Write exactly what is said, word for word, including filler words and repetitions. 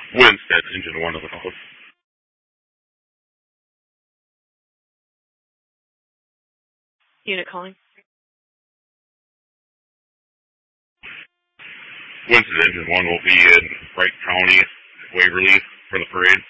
Winstead, engine one of the office. Unit calling. Winstead, engine one will be in Wright County, Waverly, for the parade.